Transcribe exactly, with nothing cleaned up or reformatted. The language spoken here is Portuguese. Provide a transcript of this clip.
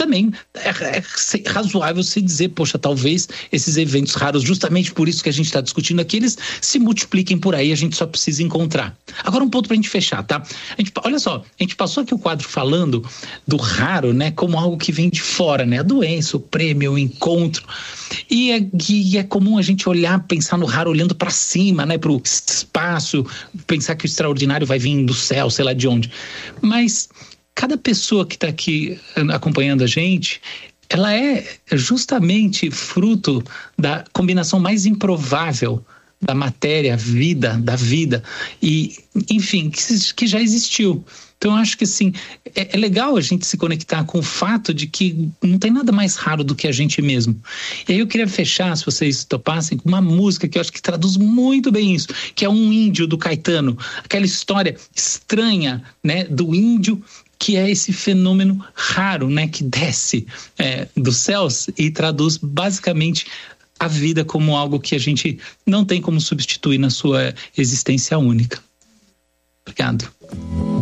também é, é razoável se dizer, poxa, talvez esses eventos raros, justamente por isso que a gente está discutindo aqui, eles se multipliquem por aí, a gente só precisa encontrar. Agora um ponto pra gente fechar, tá? A gente, olha só, a gente passou aqui o quadro falando do raro, né, como algo que vem de fora, né? A doença, o prêmio, o encontro. E é, e é comum a gente olhar, pensar no raro olhando para cima, né, para o espaço, pensar que o extraordinário vai vir do céu, sei lá de onde. Mas cada pessoa que está aqui acompanhando a gente, ela é justamente fruto da combinação mais improvável da matéria, vida, da vida, e, enfim, que, que já existiu. Então, eu acho que, assim, é, é legal a gente se conectar com o fato de que não tem nada mais raro do que a gente mesmo. E aí eu queria fechar, se vocês topassem, com uma música que eu acho que traduz muito bem isso, que é Um Índio, do Caetano. Aquela história estranha, né, do índio, que é esse fenômeno raro, né, que desce é, dos céus e traduz basicamente a vida como algo que a gente não tem como substituir na sua existência única. Obrigado.